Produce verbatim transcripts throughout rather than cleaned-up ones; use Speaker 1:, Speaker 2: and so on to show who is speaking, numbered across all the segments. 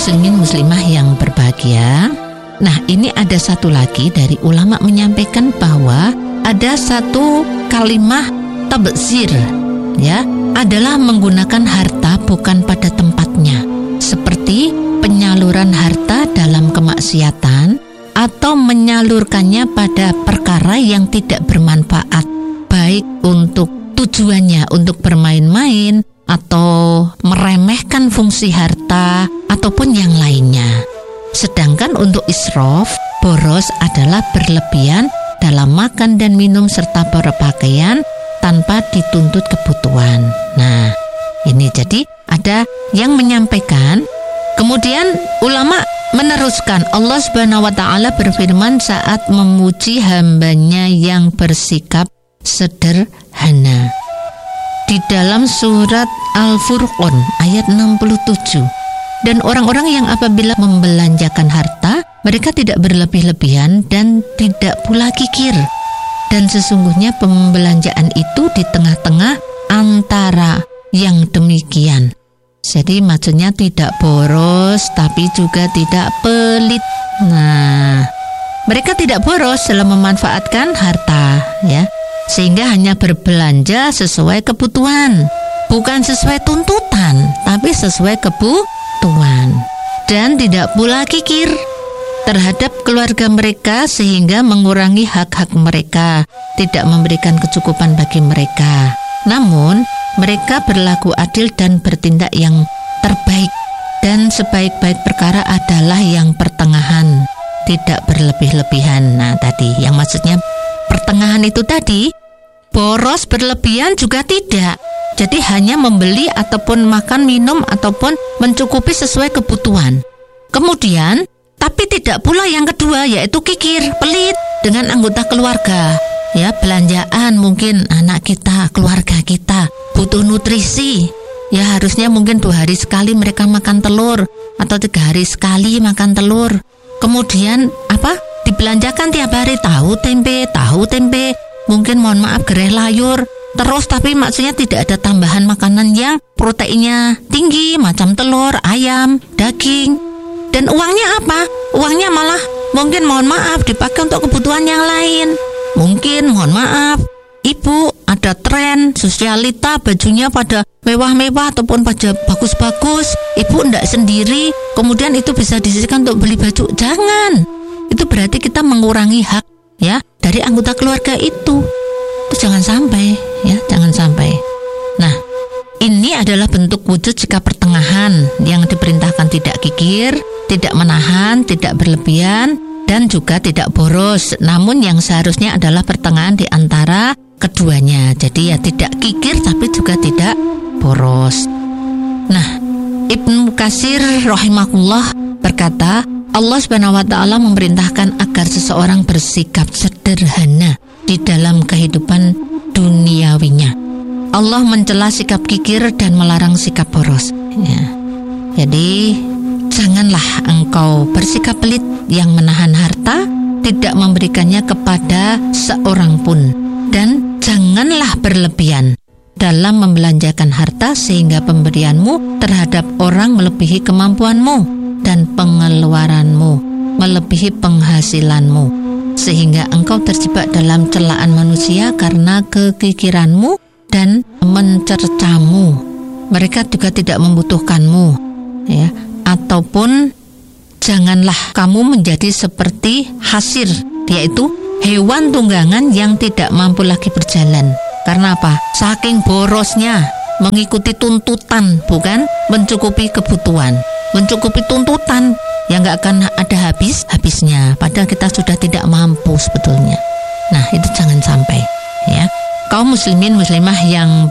Speaker 1: muslimin muslimah yang berbahagia. Nah, ini ada satu lagi dari ulama menyampaikan bahwa ada satu kalimah tabzir, ya, adalah menggunakan harta bukan pada tempatnya, seperti penyaluran harta dalam kemaksiatan atau menyalurkannya pada perkara yang tidak bermanfaat, baik untuk tujuannya untuk bermain-main atau meremehkan fungsi harta ataupun yang lainnya. Sedangkan untuk israf, boros adalah berlebihan dalam makan dan minum serta berpakaian tanpa dituntut kebutuhan. Nah, ini jadi ada yang menyampaikan. Kemudian ulama meneruskan, Allah Subhanahu wa taala berfirman saat memuji hambanya yang bersikap sederhana di dalam surat Al-Furqan ayat enam puluh tujuh. Dan orang-orang yang apabila membelanjakan harta, mereka tidak berlebih-lebihan dan tidak pula kikir. Dan sesungguhnya pembelanjaan itu di tengah-tengah antara yang demikian. Jadi maksudnya tidak boros tapi juga tidak pelit. Nah, mereka tidak boros dalam memanfaatkan harta, ya, sehingga hanya berbelanja sesuai kebutuhan, bukan sesuai tuntutan, tapi sesuai kebutuhan. Tuhan, dan tidak pula kikir terhadap keluarga mereka sehingga mengurangi hak-hak mereka, tidak memberikan kecukupan bagi mereka. Namun mereka berlaku adil dan bertindak yang terbaik, dan sebaik-baik perkara adalah yang pertengahan, tidak berlebih-lebihan. Nah, tadi yang maksudnya pertengahan itu tadi, boros berlebihan juga tidak. Jadi hanya membeli ataupun makan, minum ataupun mencukupi sesuai kebutuhan. Kemudian, tapi tidak pula yang kedua, yaitu kikir, pelit dengan anggota keluarga. Ya, belanjaan mungkin anak kita, keluarga kita butuh nutrisi. Ya, harusnya mungkin dua hari sekali mereka makan telur atau tiga hari sekali makan telur. Kemudian apa? Dibelanjakan tiap hari tahu tempe, tahu tempe. Mungkin mohon maaf gereh layur. Terus tapi maksudnya tidak ada tambahan makanan yang proteinnya tinggi macam telur, ayam, daging. Dan uangnya apa? Uangnya malah mungkin mohon maaf dipakai untuk kebutuhan yang lain. Mungkin mohon maaf ibu ada tren sosialita bajunya pada mewah-mewah ataupun pada bagus-bagus. Ibu enggak sendiri, kemudian itu bisa disisihkan untuk beli baju. Jangan. Itu berarti kita mengurangi hak, ya, dari anggota keluarga itu. Itu jangan sampai, ya, jangan sampai. Nah, ini adalah bentuk wujud sikap pertengahan yang diperintahkan tidak kikir, tidak menahan, tidak berlebihan, dan juga tidak boros. Namun yang seharusnya adalah pertengahan di antara keduanya. Jadi ya tidak kikir tapi juga tidak boros. Nah, Ibnu Katsir rahimahullah berkata, Allah Subhanahu wa taala memerintahkan agar seseorang bersikap sederhana di dalam kehidupan duniawinya. Allah mencela sikap kikir dan melarang sikap boros, ya. Jadi janganlah engkau bersikap pelit yang menahan harta, tidak memberikannya kepada seorang pun, dan janganlah berlebihan dalam membelanjakan harta sehingga pemberianmu terhadap orang melebihi kemampuanmu dan pengeluaranmu melebihi penghasilanmu, sehingga engkau terjebak dalam celaan manusia karena kekikiranmu dan mencercamu. Mereka juga tidak membutuhkanmu, ya. Ataupun janganlah kamu menjadi seperti hasir, yaitu hewan tunggangan yang tidak mampu lagi berjalan. Karena apa? Saking borosnya mengikuti tuntutan, bukan mencukupi kebutuhan. Mencukupi tuntutan yang gak akan ada habis-habisnya, padahal kita sudah tidak mampu sebetulnya. Nah, itu jangan sampai, ya. Kaum muslimin muslimah yang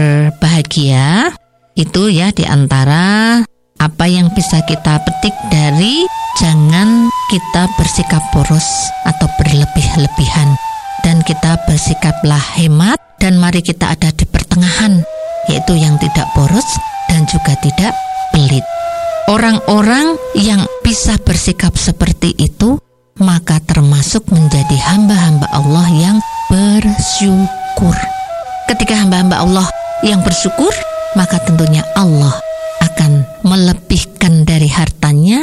Speaker 1: berbahagia, itu ya diantara apa yang bisa kita petik dari jangan kita bersikap boros atau berlebih-lebihan, dan kita bersikaplah hemat, dan mari kita ada di pertengahan, yaitu yang tidak boros dan juga tidak pelit. Orang-orang yang bisa bersikap seperti itu maka termasuk menjadi hamba-hamba Allah yang bersyukur. Ketika hamba-hamba Allah yang bersyukur, maka tentunya Allah akan melebihkan dari hartanya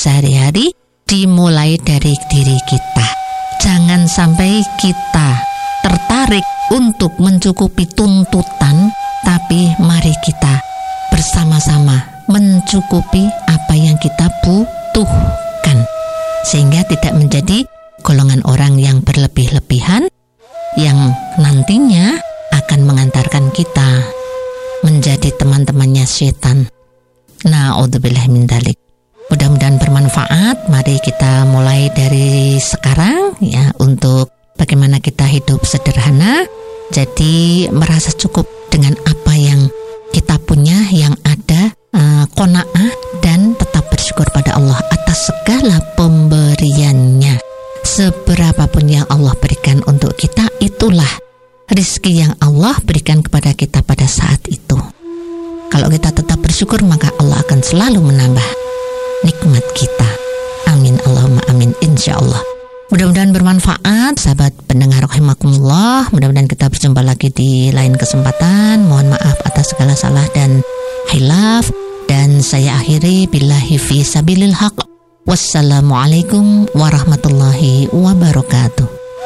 Speaker 1: sehari-hari dimulai dari diri kita. Jangan sampai kita tertarik untuk mencukupi tuntutan, tapi mari kita bersama-sama mencukupi apa yang kita butuhkan, sehingga tidak menjadi golongan orang yang berlebih-lebihan yang nantinya akan mengantarkan kita menjadi teman-temannya setan. Na'udzubillah min dzalik. Mudah-mudahan bermanfaat. Mari kita mulai dari sekarang ya, untuk bagaimana kita hidup sederhana, jadi merasa cukup dengan apa yang kita punya, yang ada, uh, qanaah, dan tetap bersyukur pada Allah atas segala pemberiannya. Seberapapun yang Allah berikan untuk kita, itulah rezeki yang Allah berikan kepada kita pada saat itu. Kalau kita tetap bersyukur, maka Allah akan selalu menambah nikmat kita. Amin Allahumma amin, insya Allah. Mudah-mudahan bermanfaat, sahabat pendengar rahimakumullah. Mudah-mudahan kita berjumpa lagi di lain kesempatan. Mohon maaf atas segala salah dan hilaf. Dan saya akhiri billahi fi sabilil haq. Wassalamualaikum warahmatullahi wabarakatuh.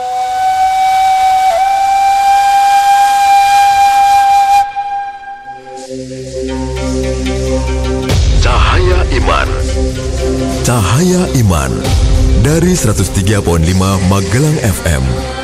Speaker 2: Cahaya Iman. Cahaya Iman dari seratus tiga koma lima Magelang F M.